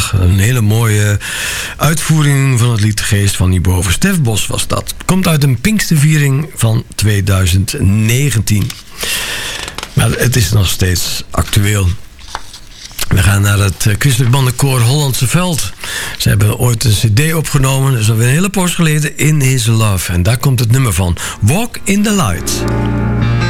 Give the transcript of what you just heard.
Prachtig. Een hele mooie uitvoering van het lied Geest van hierboven. Stef Bos was dat. Komt uit een Pinksterviering van 2019. Maar het is nog steeds actueel. We gaan naar het christelijk bandenkoor Hollandse Veld. Ze hebben ooit een cd opgenomen, dat is alweer een hele poos geleden, In His Love. En daar komt het nummer van, Walk in the Light.